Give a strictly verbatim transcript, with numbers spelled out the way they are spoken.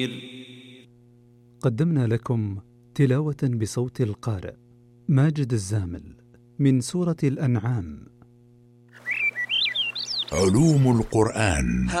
قدمنا لكم تلاوة بصوت القارئ ماجد الزامل من سورة الأنعام. علوم القرآن.